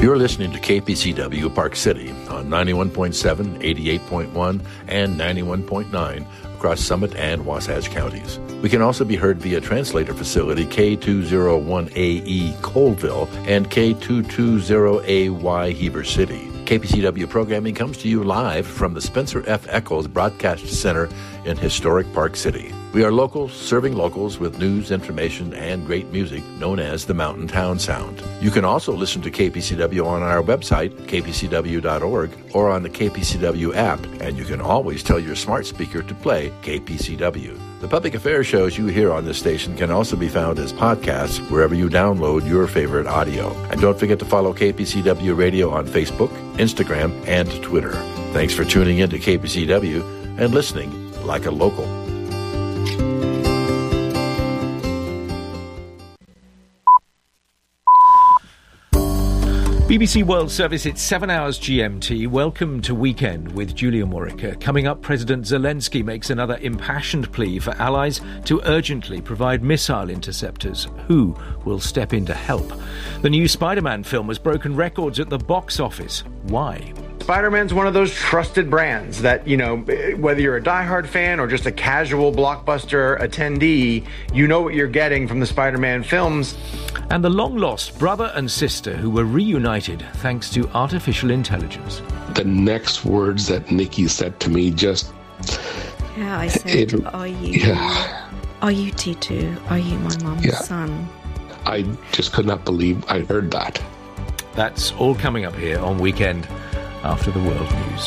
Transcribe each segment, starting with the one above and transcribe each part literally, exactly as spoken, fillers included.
You're listening to K P C W Park City on ninety-one point seven, eighty-eight point one, and ninety-one point nine across Summit and Wasatch counties. We can also be heard via translator facility K two oh one A E Colville and K two twenty A Y Heber City. K P C W programming comes to you live from the Spencer F. Eccles Broadcast Center in historic Park City. We are local, serving locals with news, information, and great music known as the Mountain Town Sound. You can also listen to K P C W on our website, k p c w dot org, or on the K P C W app, and you can always tell your smart speaker to play K P C W. The public affairs shows you hear on this station can also be found as podcasts wherever you download your favorite audio. And don't forget to follow K P C W Radio on Facebook, Instagram, and Twitter. Thanks for tuning in to K P C W and listening like a local. B B C World Service, it's seven hours G M T. Welcome to Weekend with Julia Morica. Coming up, President Zelensky makes another impassioned plea for allies to urgently provide missile interceptors. Who will step in to help? The new Spider-Man film has broken records at the box office. Why? Spider-Man's one of those trusted brands that, you know, whether you're a diehard fan or just a casual blockbuster attendee, you know what you're getting from the Spider-Man films. And the long-lost brother and sister who were reunited thanks to artificial intelligence. The next words that Nikki said to me just... Yeah, I said, it, are you... Yeah. Are you Titu? Are you my mum's yeah. son? I just could not believe I heard that. That's all coming up here on Weekend after the world news.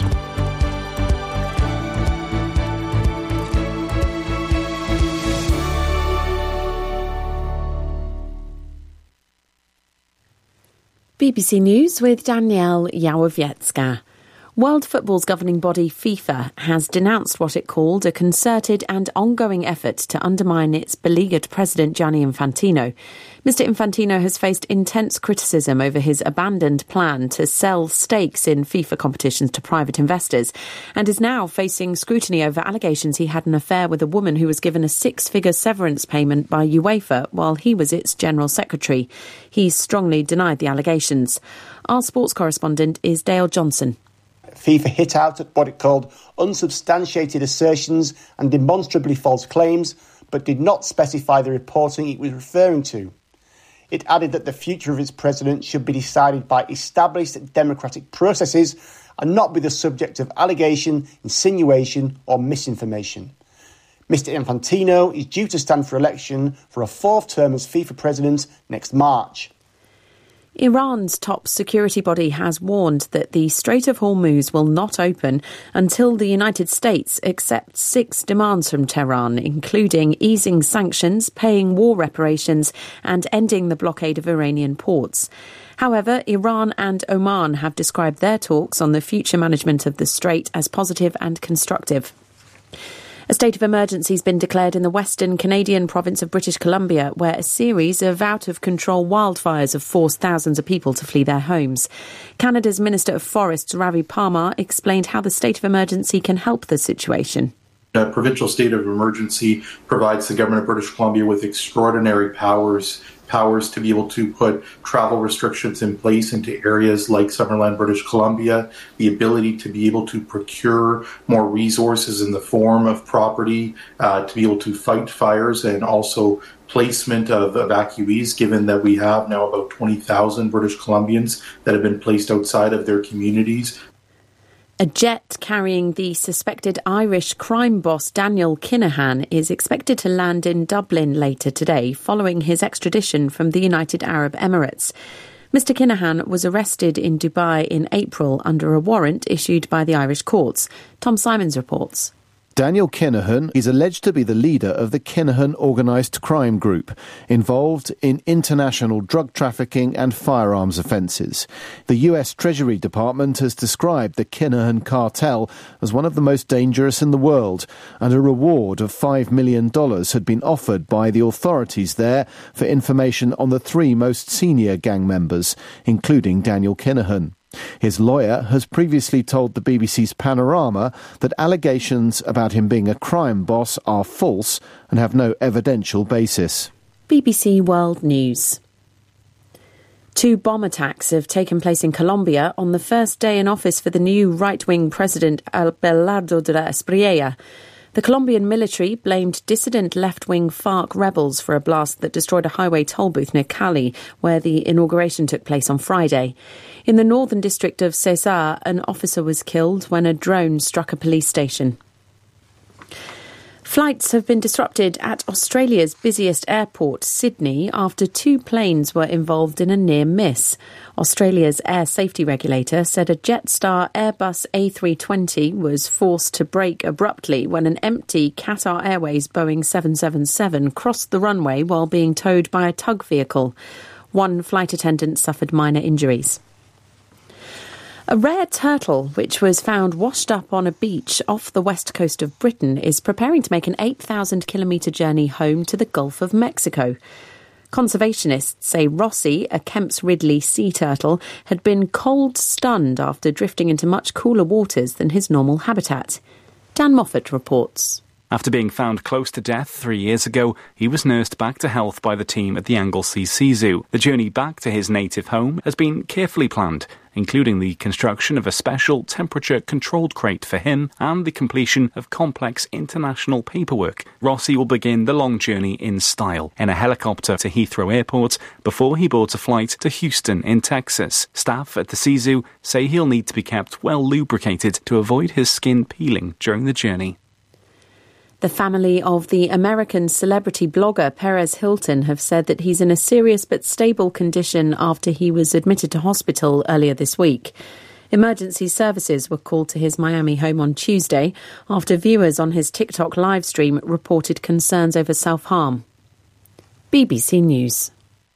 B B C News with Danielle Yałowiecka. World football's governing body FIFA has denounced what it called a concerted and ongoing effort to undermine its beleaguered president Gianni Infantino. Mister Infantino has faced intense criticism over his abandoned plan to sell stakes in FIFA competitions to private investors and is now facing scrutiny over allegations he had an affair with a woman who was given a six-figure severance payment by UEFA while he was its general secretary. He's strongly denied the allegations. Our sports correspondent is Dale Johnson. FIFA hit out at what it called unsubstantiated assertions and demonstrably false claims, but did not specify the reporting it was referring to. It added that the future of its president should be decided by established democratic processes and not be the subject of allegation, insinuation or misinformation. Mister Infantino is due to stand for election for a fourth term as FIFA president next March. Iran's top security body has warned that the Strait of Hormuz will not open until the United States accepts six demands from Tehran, including easing sanctions, paying war reparations, and ending the blockade of Iranian ports. However, Iran and Oman have described their talks on the future management of the strait as positive and constructive. A state of emergency has been declared in the western Canadian province of British Columbia, where a series of out-of-control wildfires have forced thousands of people to flee their homes. Canada's Minister of Forests, Ravi Parmar, explained how the state of emergency can help the situation. A provincial state of emergency provides the government of British Columbia with extraordinary powers powers to be able to put travel restrictions in place into areas like Summerland, British Columbia, the ability to be able to procure more resources in the form of property, uh, to be able to fight fires, and also placement of evacuees, given that we have now about twenty thousand British Columbians that have been placed outside of their communities. A jet carrying the suspected Irish crime boss Daniel Kinahan is expected to land in Dublin later today, following his extradition from the United Arab Emirates. Mister Kinahan was arrested in Dubai in April under a warrant issued by the Irish courts. Tom Simons reports. Daniel Kinahan is alleged to be the leader of the Kinahan organised crime group, involved in international drug trafficking and firearms offences. The U S Treasury Department has described the Kinahan cartel as one of the most dangerous in the world, and a reward of five million dollars had been offered by the authorities there for information on the three most senior gang members, including Daniel Kinahan. His lawyer has previously told the B B C's Panorama that allegations about him being a crime boss are false and have no evidential basis. B B C World News. Two bomb attacks have taken place in Colombia on the first day in office for the new right-wing president Abelardo de la Espriella. The Colombian military blamed dissident left-wing FARC rebels for a blast that destroyed a highway toll booth near Cali, where the inauguration took place on Friday. In the northern district of Cesar, an officer was killed when a drone struck a police station. Flights have been disrupted at Australia's busiest airport, Sydney, after two planes were involved in a near miss. Australia's air safety regulator said a Jetstar Airbus A three twenty was forced to brake abruptly when an empty Qatar Airways Boeing seven seventy-seven crossed the runway while being towed by a tug vehicle. One flight attendant suffered minor injuries. A rare turtle, which was found washed up on a beach off the west coast of Britain, is preparing to make an eight thousand kilometre journey home to the Gulf of Mexico. Conservationists say Rossi, a Kemp's Ridley sea turtle, had been cold-stunned after drifting into much cooler waters than his normal habitat. Dan Moffat reports. After being found close to death three years ago, he was nursed back to health by the team at the Anglesey Sea Zoo. The journey back to his native home has been carefully planned, including the construction of a special temperature-controlled crate for him and the completion of complex international paperwork. Rossi will begin the long journey in style, in a helicopter to Heathrow Airport, before he boards a flight to Houston in Texas. Staff at the Sea Zoo say he'll need to be kept well lubricated to avoid his skin peeling during the journey. The family of the American celebrity blogger Perez Hilton have said that he's in a serious but stable condition after he was admitted to hospital earlier this week. Emergency services were called to his Miami home on Tuesday after viewers on his TikTok live stream reported concerns over self-harm. B B C News.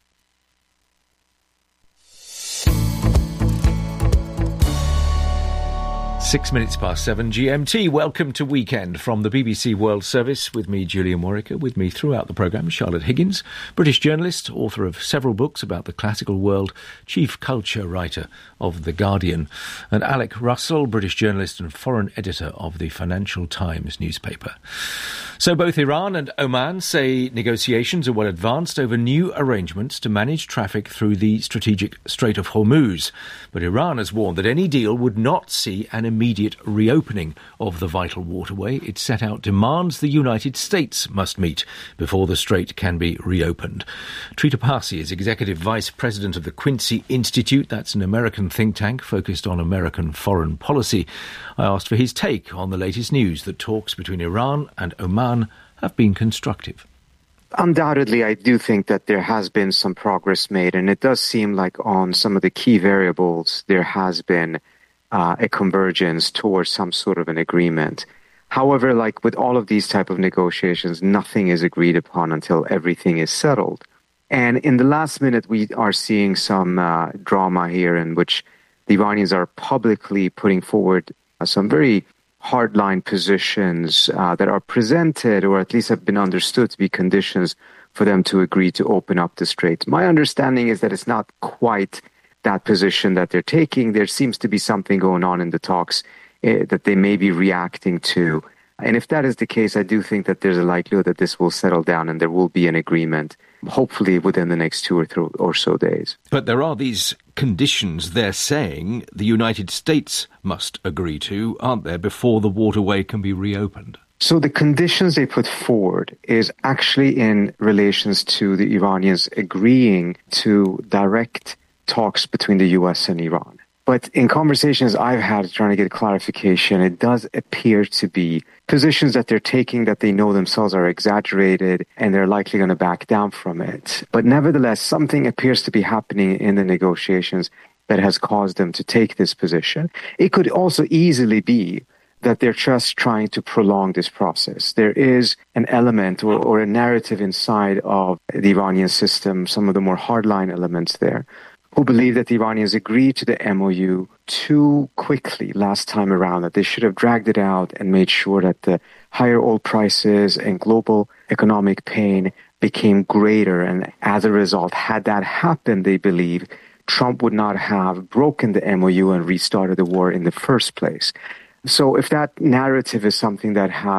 Six minutes past seven G M T. Welcome to Weekend from the B B C World Service with me, Julian Warwicker. With me throughout the programme, Charlotte Higgins, British journalist, author of several books about the classical world, chief culture writer of The Guardian, and Alec Russell, British journalist and foreign editor of the Financial Times newspaper. So both Iran and Oman say negotiations are well advanced over new arrangements to manage traffic through the strategic Strait of Hormuz. But Iran has warned that any deal would not see an immediate reopening of the vital waterway. It set out demands the United States must meet before the strait can be reopened. Trita Parsi is Executive Vice President of the Quincy Institute. That's an American think tank focused on American foreign policy. I asked for his take on the latest news that talks between Iran and Oman have been constructive. Undoubtedly, I do think that there has been some progress made, and it does seem like on some of the key variables there has been uh, a convergence towards some sort of an agreement. However, like with all of these type of negotiations, nothing is agreed upon until everything is settled. And in the last minute, we are seeing some uh, drama here in which the Iranians are publicly putting forward uh, some very hardline positions uh, that are presented, or at least have been understood to be conditions for them to agree to open up the strait. My understanding is that it's not quite that position that they're taking. There seems to be something going on in the talks uh, that they may be reacting to. And if that is the case, I do think that there's a likelihood that this will settle down and there will be an agreement, hopefully within the next two or, th- or so days. But there are these conditions they're saying the United States must agree to, aren't there, before the waterway can be reopened? So the conditions they put forward is actually in relations to the Iranians agreeing to direct talks between the U S and Iran. But in conversations I've had trying to get clarification, it does appear to be positions that they're taking that they know themselves are exaggerated and they're likely going to back down from it. But nevertheless, something appears to be happening in the negotiations that has caused them to take this position. It could also easily be that they're just trying to prolong this process. There is an element or, or a narrative inside of the Iranian system, some of the more hardline elements there, who believe that the Iranians agreed to the M O U too quickly last time around, that they should have dragged it out and made sure that the higher oil prices and global economic pain became greater. And as a result, had that happened, they believe, Trump would not have broken the M O U and restarted the war in the first place. So if that narrative is something that has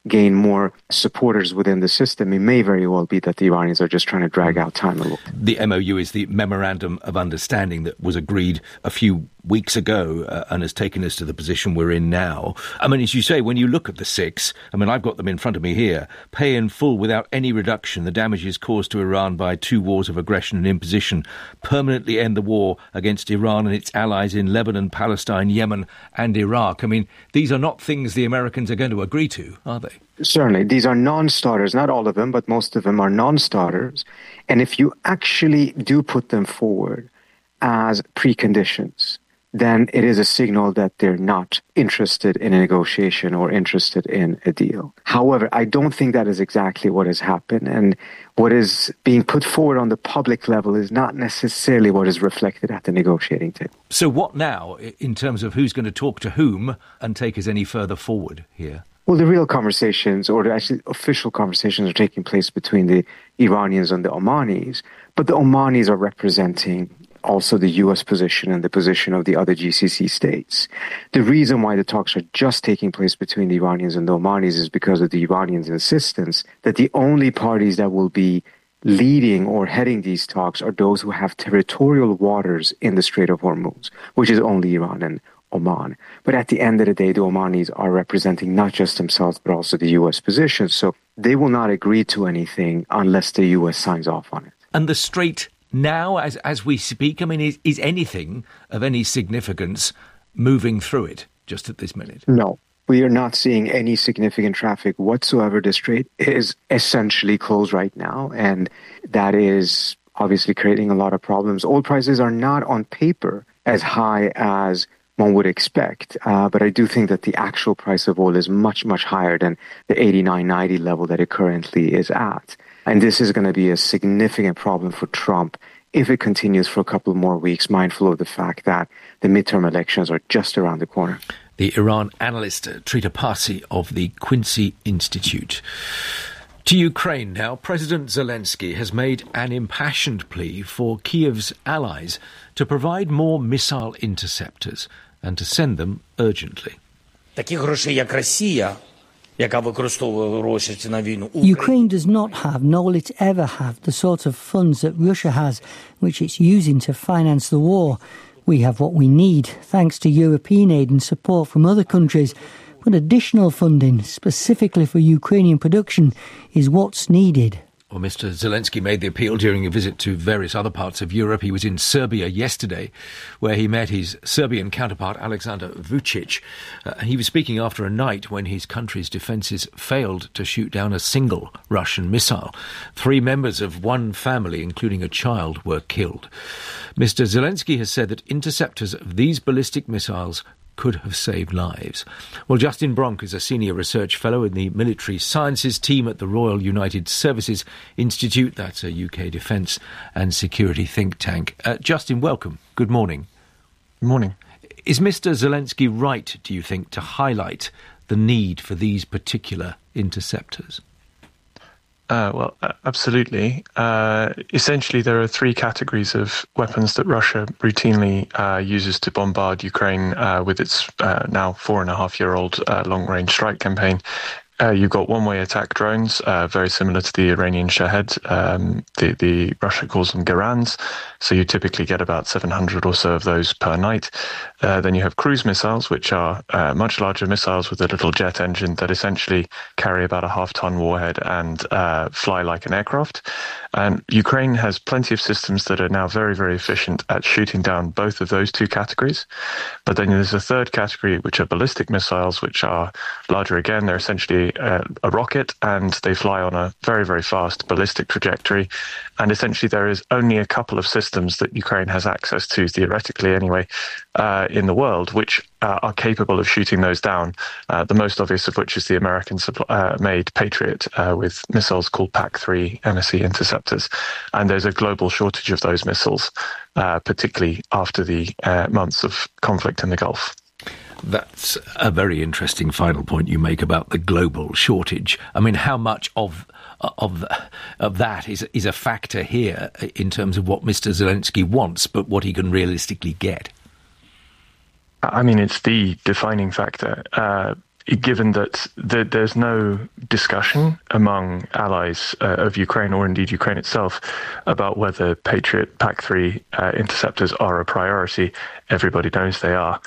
gain more supporters within the system, it may very well be that the Iranians are just trying to drag out time a little. The M O U is the Memorandum of Understanding that was agreed a few weeks ago uh, and has taken us to the position we're in now. I mean, as you say, when you look at the six, I mean, I've got them in front of me here, pay in full without any reduction the damages caused to Iran by two wars of aggression and imposition, permanently end the war against Iran and its allies in Lebanon, Palestine, Yemen and Iraq. I mean, these are not things the Americans are going to agree to, are they? Certainly. These are non-starters. Not all of them, but most of them are non-starters. And if you actually do put them forward as preconditions, then it is a signal that they're not interested in a negotiation or interested in a deal. However, I don't think that is exactly what has happened. And what is being put forward on the public level is not necessarily what is reflected at the negotiating table. So what now, in terms of who's going to talk to whom and take us any further forward here? Well, the real conversations, or the actually official conversations, are taking place between the Iranians and the Omanis. But the Omanis are representing also the U S position and the position of the other G C C states. The reason why the talks are just taking place between the Iranians and the Omanis is because of the Iranians' insistence that the only parties that will be leading or heading these talks are those who have territorial waters in the Strait of Hormuz, which is only Iran and Oman. But at the end of the day, the Omanis are representing not just themselves, but also the U S position. So they will not agree to anything unless the U S signs off on it. And the Strait now, as as we speak, I mean, is, is anything of any significance moving through it just at this minute? No. We are not seeing any significant traffic whatsoever. The Strait is essentially closed right now, and that is obviously creating a lot of problems. Oil prices are not on paper as high as one would expect, uh, but I do think that the actual price of oil is much, much higher than the eighty-nine ninety level that it currently is at. And this is going to be a significant problem for Trump if it continues for a couple more weeks, mindful of the fact that the midterm elections are just around the corner. The Iran analyst, uh, Trita Parsi of the Quincy Institute. To Ukraine now, President Zelensky has made an impassioned plea for Kiev's allies to provide more missile interceptors and to send them urgently. Ukraine does not have, nor will it ever have, the sort of funds that Russia has, which it's using to finance the war. We have what we need, thanks to European aid and support from other countries. But additional funding, specifically for Ukrainian production, is what's needed. Well, Mister Zelensky made the appeal during a visit to various other parts of Europe. He was in Serbia yesterday, where he met his Serbian counterpart, Alexander Vucic. Uh, he was speaking after a night when his country's defences failed to shoot down a single Russian missile. Three members of one family, including a child, were killed. Mister Zelensky has said that interceptors of these ballistic missiles could have saved lives. Well, Justin Bronk is a senior research fellow in the military sciences team at the Royal United Services Institute. That's a U K defence and security think tank. Uh, Justin, welcome. Good morning. Good morning. Is Mister Zelensky right, do you think, to highlight the need for these particular interceptors? Uh, well, uh, absolutely. Uh, essentially, there are three categories of weapons that Russia routinely uh, uses to bombard Ukraine uh, with its uh, now four and a half year old uh, long-range strike campaign. Uh, you've got one-way attack drones, uh, very similar to the Iranian Shahed. Um, the, the Russia calls them Garans. So you typically get about seven hundred or so of those per night. Uh, then you have cruise missiles, which are uh, much larger missiles with a little jet engine that essentially carry about a half-ton warhead and uh, fly like an aircraft. And Ukraine has plenty of systems that are now very, very efficient at shooting down both of those two categories. But then there's a third category, which are ballistic missiles, which are larger again. They're essentially uh, a rocket, and they fly on a very, very fast ballistic trajectory. And essentially there is only a couple of systems that Ukraine has access to, theoretically anyway, uh, in the world, which uh, are capable of shooting those down. Uh, the most obvious of which is the American-made uh, Patriot uh, with missiles called P A C three M S E interceptors. And there's a global shortage of those missiles, uh, particularly after the uh, months of conflict in the Gulf. That's a very interesting final point you make about the global shortage. I mean, how much of of of that is is a factor here in terms of what Mister Zelensky wants, but what he can realistically get? I mean, it's the defining factor. Uh, given that the, there's no discussion among allies uh, of Ukraine, or indeed Ukraine itself, about whether Patriot P A C three uh, interceptors are a priority. Everybody knows they are.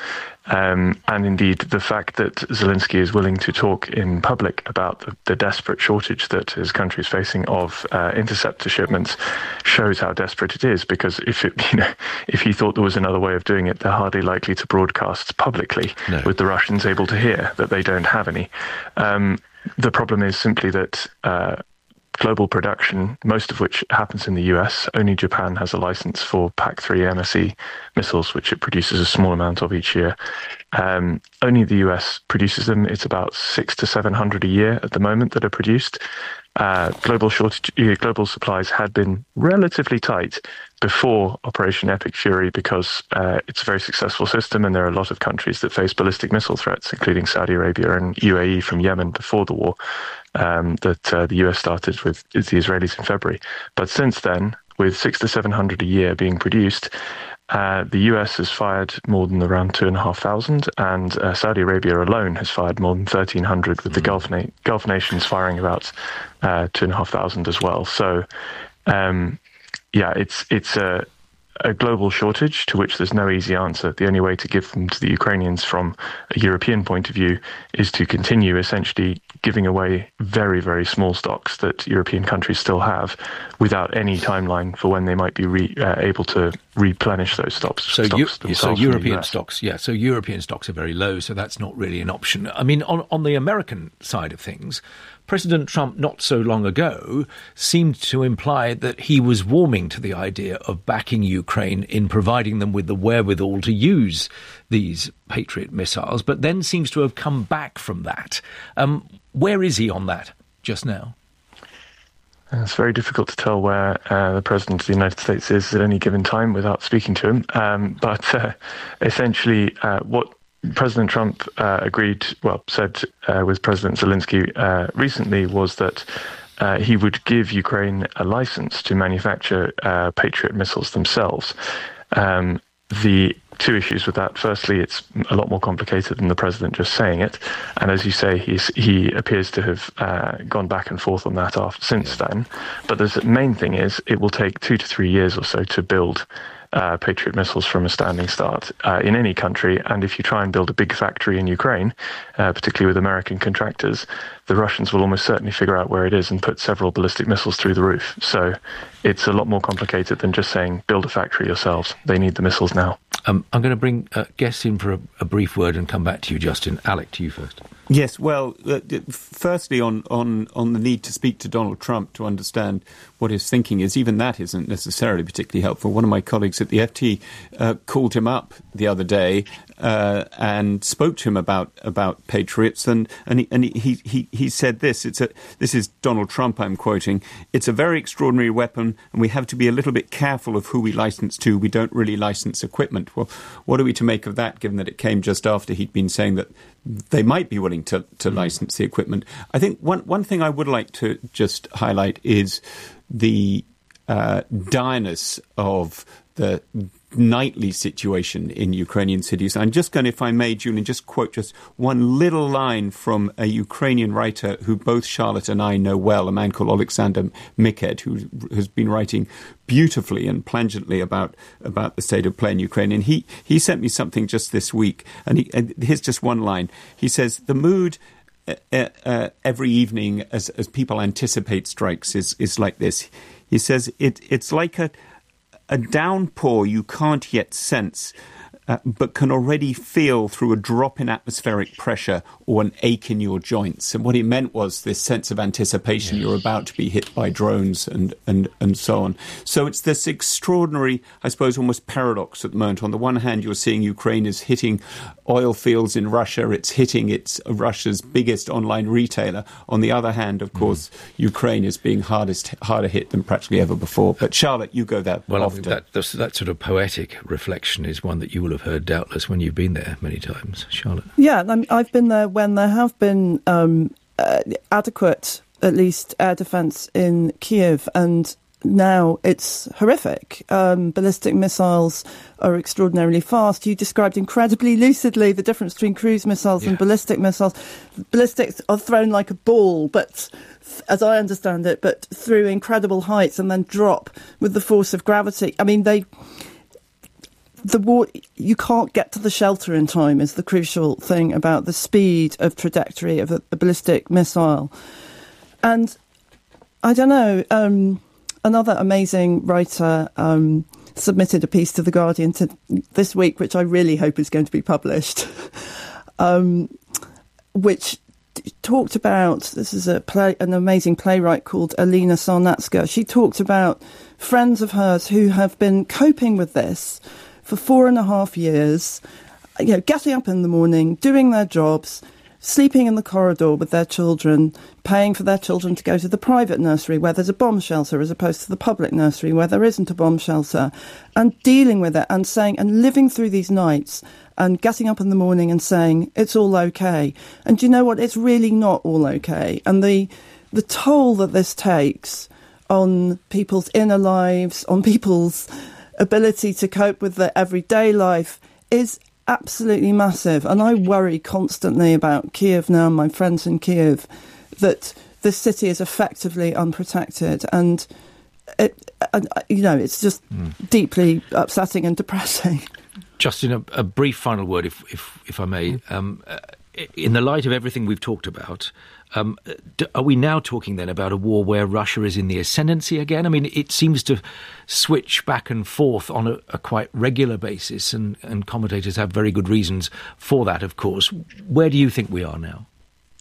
Um, and indeed, the fact that Zelensky is willing to talk in public about the, the desperate shortage that his country is facing of uh, interceptor shipments shows how desperate it is. Because if it, you know, if he thought there was another way of doing it, they're hardly likely to broadcast publicly, no. with the Russians able to hear that they don't have any. Um, the problem is simply that Uh, global production, most of which happens in the U S. Only Japan has a license for P A C three M S E missiles, which it produces a small amount of each year. Um, only the U S produces them. It's about six to seven hundred a year at the moment that are produced. Uh, global shortage, global supplies had been relatively tight before Operation Epic Fury, because uh, it's a very successful system, and there are a lot of countries that face ballistic missile threats, including Saudi Arabia and U A E from Yemen before the war, um, that uh, the U S started with the Israelis in February. But since then, with six to seven hundred a year being produced, Uh, the U S has fired more than around two and a half thousand, and uh, Saudi Arabia alone has fired more than thirteen hundred, with mm. the Gulf, na- Gulf nations firing about uh, two and a half thousand as well. So, um, yeah, it's it's a, a global shortage to which there's no easy answer. The only way to give them to the Ukrainians from a European point of view is to continue essentially giving away very, very small stocks that European countries still have, without any timeline for when they might be re, uh, able to replenish those stocks. So, stocks you, so European stocks, yeah. So European stocks are very low. So that's not really an option. I mean, on on the American side of things, President Trump, not so long ago, seemed to imply that he was warming to the idea of backing Ukraine in providing them with the wherewithal to use these Patriot missiles, but then seems to have come back from that. Um, where is he on that just now? It's very difficult to tell where uh, the President of the United States is at any given time without speaking to him. Um, but uh, essentially, uh, what President Trump uh, agreed, well, said uh, with President Zelensky uh, recently was that uh, he would give Ukraine a license to manufacture uh, Patriot missiles themselves. Um, the two issues with that. Firstly, it's a lot more complicated than the president just saying it. And as you say, he's, he appears to have uh, gone back and forth on that after, since then. But the main thing is it will take two to three years or so to build Uh, Patriot missiles from a standing start uh, in any country. And if you try and build a big factory in Ukraine, uh, particularly with American contractors, the Russians will almost certainly figure out where it is and put several ballistic missiles through the roof. So it's a lot more complicated than just saying, build a factory yourselves. They need the missiles now. Um, I'm going to bring uh, guests in for a, a brief word and come back to you, Justin. Alec, to you first. Yes, well, uh, firstly, on, on, on the need to speak to Donald Trump to understand what his thinking is, even that isn't necessarily particularly helpful. One of my colleagues at the F T uh, called him up the other day uh, and spoke to him about, about Patriots, and, and, he, and he, he, he said this, it's a, this is Donald Trump I'm quoting, "It's a very extraordinary weapon, and we have to be a little bit careful of who we license to. We don't really license equipment." Well, what are we to make of that, given that it came just after he'd been saying that they might be willing to, to license the equipment? I think one, one thing I would like to just highlight is the uh, direness of the nightly situation in Ukrainian cities. I'm just going to, if I may, Julian, just quote just one little line from a Ukrainian writer who both Charlotte and I know well, a man called Alexander Mikhed, who has been writing beautifully and plangently about about the state of play in Ukraine. And he, he sent me something just this week, and, he, and here's just one line. He says, "The mood uh, uh, every evening as, as people anticipate strikes is, is like this." He says, it, it's like a A downpour you can't yet sense, uh, but can already feel through a drop in atmospheric pressure or an ache in your joints. And what he meant was this sense of anticipation. Yes. You're about to be hit by drones and, and, and so on. So it's this extraordinary, I suppose, almost paradox at the moment. On the one hand, you're seeing Ukraine is hitting oil fields in Russia. It's hitting its Russia's biggest online retailer. On the other hand, of course, mm. Ukraine is being hardest, harder hit than practically ever before. But Charlotte, you go there well, often. That, that sort of poetic reflection is one that you will have heard doubtless when you've been there many times. Charlotte? Yeah, I mean, I've been there when there have been um, uh, adequate, at least, air defence in Kiev, and now it's horrific. Um, ballistic missiles are extraordinarily fast. You described incredibly lucidly the difference between cruise missiles yeah. and ballistic missiles. Ballistics are thrown like a ball, but as I understand it, but through incredible heights and then drop with the force of gravity. I mean, they... The war, you can't get to the shelter in time is the crucial thing about the speed of trajectory of a, a ballistic missile. And I don't know, um, another amazing writer um, submitted a piece to The Guardian to, this week, which I really hope is going to be published, um, which t- talked about, this is a play, an amazing playwright called Alina Sarnatska. She talked about friends of hers who have been coping with this for four and a half years, you know, getting up in the morning, doing their jobs, sleeping in the corridor with their children, paying for their children to go to the private nursery where there's a bomb shelter as opposed to the public nursery where there isn't a bomb shelter, and dealing with it and saying, and living through these nights and getting up in the morning and saying, it's all okay. And do you know what? It's really not all okay. And the the toll that this takes on people's inner lives, on people's ability to cope with their everyday life is absolutely massive. And I worry constantly about Kiev now, my friends in Kiev, that this city is effectively unprotected. And, it, and you know, it's just mm. deeply upsetting and depressing. Justin, a, a brief final word, if, if, if I may. Um, in the light of everything we've talked about, Um, are we now talking then about a war where Russia is in the ascendancy again? I mean, it seems to switch back and forth on a, a quite regular basis, and, and commentators have very good reasons for that, of course. Where do you think we are now?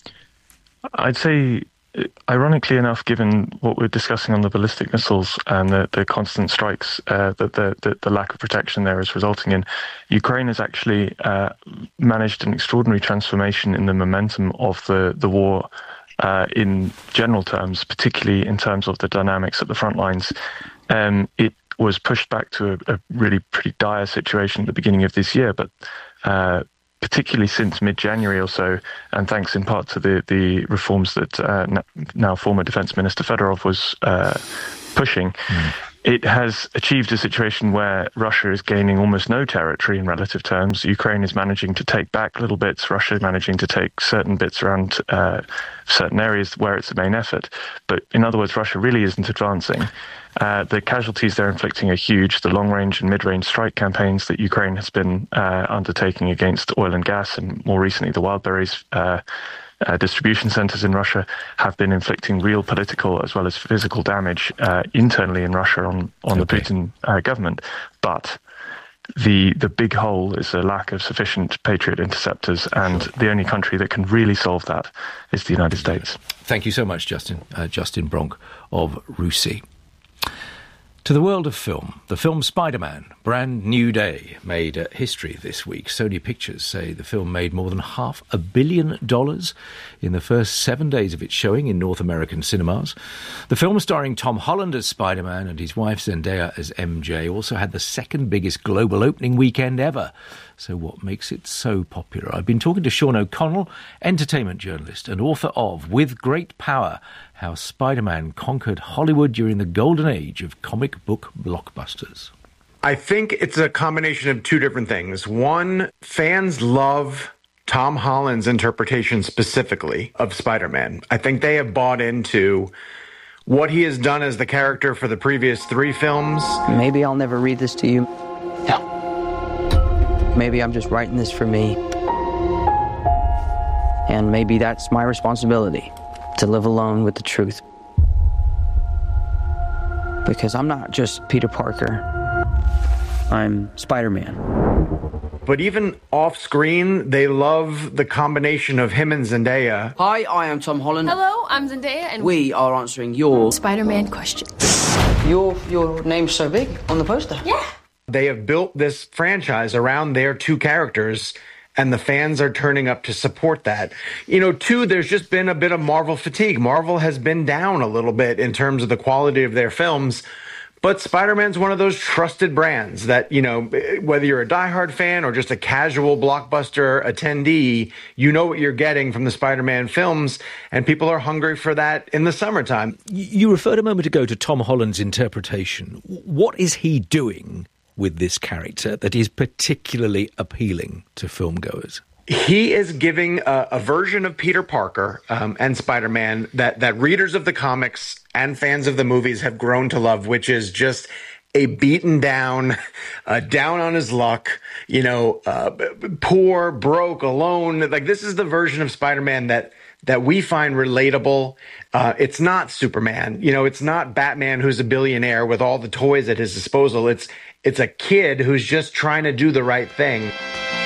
I'd say, ironically enough, given what we're discussing on the ballistic missiles and the, the constant strikes uh, that the, the, the lack of protection there is resulting in, Ukraine has actually uh, managed an extraordinary transformation in the momentum of the, the war uh, in general terms, particularly in terms of the dynamics at the front lines. Um, it was pushed back to a, a really pretty dire situation at the beginning of this year, but uh, particularly since mid-January or so, and thanks in part to the, the reforms that uh, now former Defence Minister Fedorov was uh, pushing, mm. it has achieved a situation where Russia is gaining almost no territory in relative terms. Ukraine is managing to take back little bits, Russia is managing to take certain bits around uh, certain areas where it's the main effort. But in other words, Russia really isn't advancing. Uh, the casualties they're inflicting are huge. The long-range and mid-range strike campaigns that Ukraine has been uh, undertaking against oil and gas, and more recently the Wildberries uh, uh, distribution centers in Russia, have been inflicting real political as well as physical damage uh, internally in Russia on, on okay. the Putin uh, government. But the the big hole is a lack of sufficient Patriot interceptors, and the only country that can really solve that is the United States. Thank you so much, Justin. Uh, Justin Bronk of Russie. To the world of film, the film Spider-Man, Brand New Day, made uh, history this week. Sony Pictures say the film made more than half a billion dollars in the first seven days of its showing in North American cinemas. The film, starring Tom Holland as Spider-Man and his wife Zendaya as M J, also had the second biggest global opening weekend ever. So what makes it so popular? I've been talking to Sean O'Connell, entertainment journalist and author of With Great Power, How Spider-Man Conquered Hollywood During the Golden Age of Comic Book Blockbusters. I think it's a combination of two different things. One, fans love Tom Holland's interpretation specifically of Spider-Man. I think they have bought into what he has done as the character for the previous three films. Maybe I'll never read this to you. No. Maybe I'm just writing this for me. And maybe that's my responsibility, to live alone with the truth. Because I'm not just Peter Parker. I'm Spider-Man. But even off-screen, they love the combination of him and Zendaya. Hi, I am Tom Holland. Hello, I'm Zendaya, and we are answering your Spider-Man questions. Your your name's so big on the poster. Yeah. They have built this franchise around their two characters, and the fans are turning up to support that. You know, two, there's just been a bit of Marvel fatigue. Marvel has been down a little bit in terms of the quality of their films, But Spider-Man's one of those trusted brands that, you know, whether you're a diehard fan or just a casual blockbuster attendee, you know what you're getting from the Spider-Man films, and people are hungry for that in the summertime. You referred a moment ago to Tom Holland's interpretation. What is he doing with this character that is particularly appealing to filmgoers? He is giving a, a version of Peter Parker um, and Spider-Man that, that readers of the comics and fans of the movies have grown to love, which is just a beaten down, uh, down on his luck, you know, uh, poor, broke, alone. Like, this is the version of Spider-Man that that we find relatable. Uh, it's not Superman. You know, it's not Batman, who's a billionaire with all the toys at his disposal. It's it's a kid who's just trying to do the right thing.